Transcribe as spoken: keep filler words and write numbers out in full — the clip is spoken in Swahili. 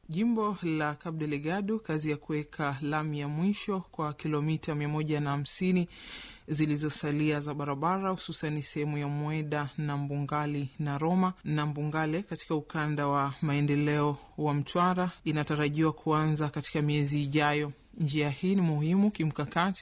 Jimbo la Cabo Delgado, kazi ya kuweka lami ya mwisho kwa kilomita mia moja na hamsini zilizosalia za barabara, hususani sehemu ya Mweda na Mbungali na Roma na Mbungale katika ukanda wa maendeleo wa Mtwara, inatarajiwa kuanza katika miezi ijayo. Njia hii ni muhimu kimkakati